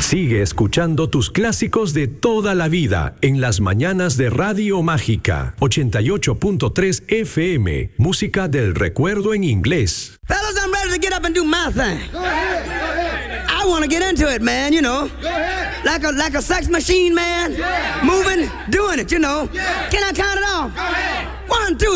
Sigue escuchando tus clásicos de toda la vida en las mañanas de Radio Mágica 88.3 FM, música del recuerdo en inglés. Fellas, I'm ready to get up and do my thing. Go ahead. I want to get into it, man, you know. Go ahead. Like a sex machine, man. Yeah. Moving, doing it, you know. Yeah. Can I count it off? Go ahead. 1, 2,